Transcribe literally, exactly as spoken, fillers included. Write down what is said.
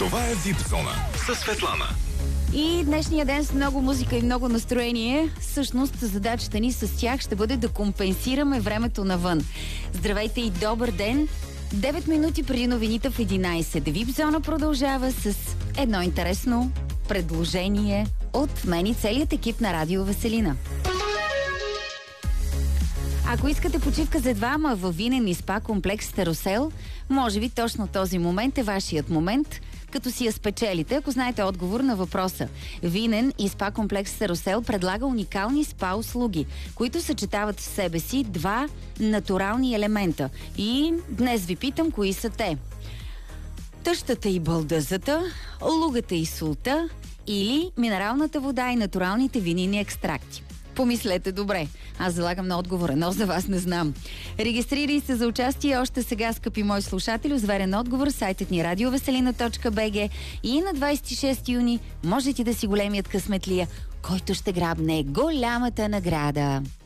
Това е вип зона със Светлана. И днешния ден с много музика и много настроение, всъщност задачата ни с тях ще бъде да компенсираме времето навън. Здравейте и добър ден! девет минути преди новините в единайсет. вип зона продължава с едно интересно предложение от мен и целият екип на Радио Веселина. Ако искате почивка за двама във винен и спа комплекс Старосел, може би точно този момент е вашият момент, като си я спечелите, ако знаете отговор на въпроса. Винен и спа комплекс Старосел предлага уникални спа услуги, които съчетават в себе си два натурални елемента. И днес ви питам, кои са те. Тъщата и балдъзата, лугата и султа или минералната вода и натуралните винени екстракти. Помислете добре. Аз залагам на отговора, но за вас не знам. Регистрирай се за участие още сега, скъпи мои слушатели. Зверен отговор, сайтът ни радиовеселина точка би джи и на двайсет и шести юни може ти да си големият късметлия, който ще грабне голямата награда.